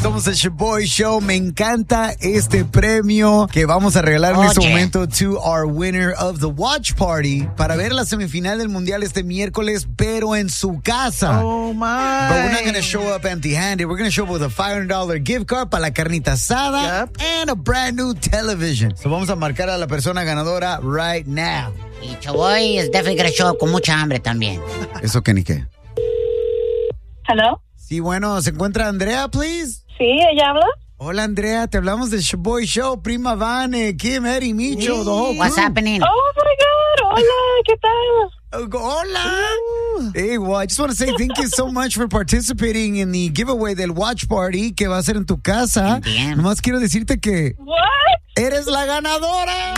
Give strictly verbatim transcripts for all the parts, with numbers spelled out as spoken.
Somos el Shaboy Show. Me encanta este premio que vamos a regalar en Oye. este momento to our winner of the watch party para ver la semifinal del mundial este miércoles, pero en su casa. Oh, my. But we're not going to show up empty-handed. We're going to show up with a five hundred dollars gift card para la carnita asada Yep. and a brand new television. So vamos a marcar a la persona ganadora right now. Y Chaboy es definitely gonna show up con mucha hambre también. Eso que ni qué. Hello. Sí, bueno, ¿se encuentra Andrea, please? Sí, ella habla. Hola, Andrea, te hablamos del Shaboy Show. Prima Vane, Kim, Eddie, Micho, the whole What's crew. happening? Oh my God. Hola, ¿qué tal? Oh, hola. Hey, well, I just want to say thank you so much for participating in the giveaway del Watch Party que va a ser en tu casa. Bien. Nomás quiero decirte que What? eres la ganadora.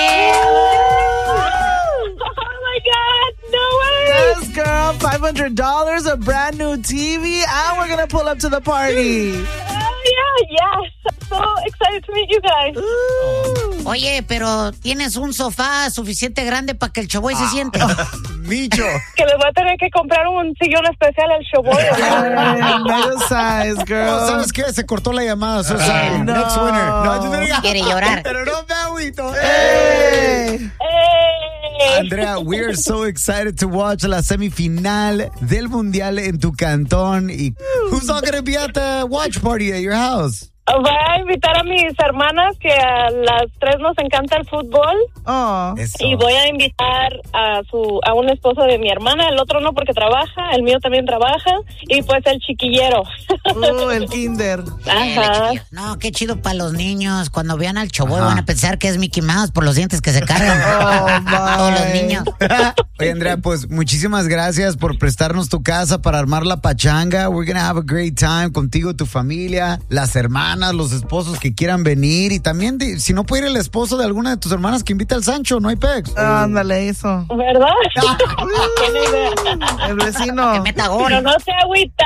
Oh my God. No way. Yes, girl. five hundred dollars, a brand new T V, and we're going to pull up to the party. Oh yeah, yes. I'm so excited to meet you guys. Oye, pero ¿tienes un sofá suficiente grande para que el Chaboy se siente? Micho. Que les voy a tener que comprar un sillón especial al Showboy. Hey, middle size, Oh, girl. ¿sabes qué? Se cortó la llamada. So sorry. No. Next winner. No, yo te digo- Quiere llorar. Pero no me agüito. Hey. Hey. Andrea, we are so excited to watch la semifinal del Mundial en tu cantón. Y who's all going to be at the watch party at your house? Voy a invitar a mis hermanas que a las tres nos encanta el fútbol Oh. Eso. y voy a invitar a su a un esposo de mi hermana, el otro no porque trabaja, el mío también trabaja y pues el chiquillero. Uh, el kinder. Eh, Ajá. chiquillo. No, qué chido para los niños. Cuando vean al Chaboy Ajá. van a pensar que es Mickey Mouse por los dientes que se cargan. Oh, my. Todos los niños. Oye, Andrea, pues muchísimas gracias por prestarnos tu casa para armar la pachanga. We're gonna have a great time contigo, tu familia, las hermanas, los esposos que quieran venir. Y también, de- si no puede ir el esposo de alguna de tus hermanas, que invita al Sancho, no hay pex. Ándale, eso. ¿Verdad? Tiene idea. El vecino. Que meta Pero gol. no se agüita.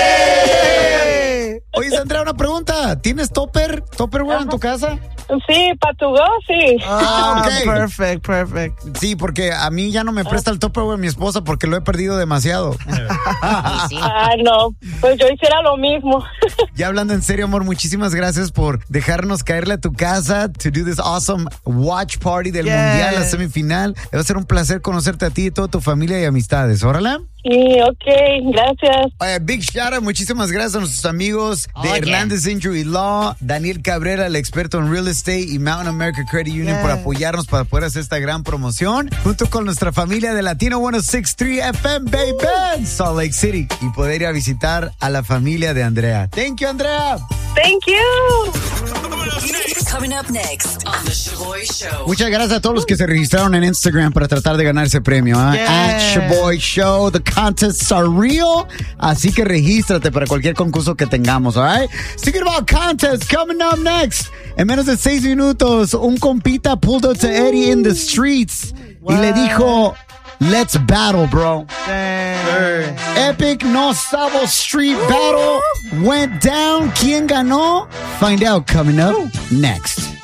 ¡Eh! Oye, Andrea, una pregunta. ¿Tienes topper? ¿Topperware en tu casa? Sí, para tu go, sí. Ah, Ah, ok. perfect, perfect. Sí, porque a mí ya no me presta el topperware mi esposa porque lo he perdido demasiado. Sí, sí. Ah, no. Pues yo hiciera lo mismo. Ya hablando en serio, amor, muchísimas gracias por dejarnos caerle a tu casa to do this awesome watch party del Yes. Mundial, la semifinal. Va a ser un placer conocerte a ti y toda tu familia y amistades. ¿Órale? Sí, ok, gracias. Oye, big shout out, muchísimas gracias a nuestros amigos de Oye. Hernández Injury Law, Daniel Cabrera, el experto en real estate, y Mountain America Credit Union Yeah. por apoyarnos para poder hacer esta gran promoción, junto con nuestra familia de Latino ciento sesenta y tres F M, baby, en Salt Lake City, y poder ir a visitar a la familia de Andrea. Thank you, Andrea. Thank you. Coming up next on The Shaboy Show. Muchas gracias a todos los que se registraron en Instagram para tratar de ganar ese premio. ¿eh? Yeah. At Shaboy Show. The contests are real. Así que regístrate para cualquier concurso que tengamos, all right? Speaking about contests, coming up next. En menos de seis minutos, un compita pulled up to Eddie in the streets y le dijo, let's battle, bro. Dang. Epic No Sabo Street Battle went down. ¿Quién ganó? Find out coming up next.